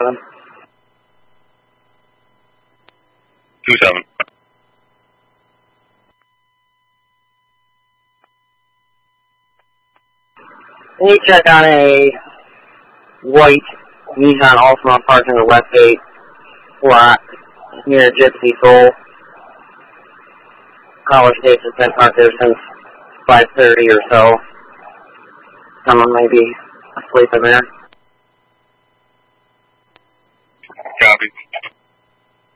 27. 27. Can you check on a white Nissan Altima parked in the West Gate lot near Gypsy Soul? Caller states has been parked there since 5:30 or so. Someone may be asleep in there.